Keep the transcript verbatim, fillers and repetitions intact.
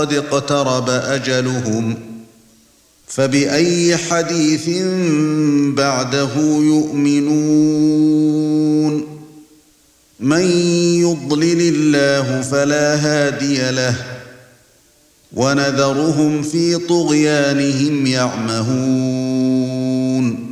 قد اقترب أجلهم فبأي حديث بعده يؤمنون من يضلل الله فلا هادي له ونذرهم في طغيانهم يعمهون